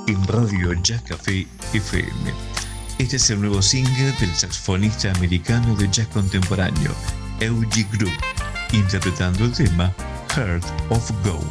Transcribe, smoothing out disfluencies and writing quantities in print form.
en Radio Jazz Café FM. Este es el nuevo single del saxofonista americano de jazz contemporáneo, Eugene Group, interpretando el tema Heart of Gold.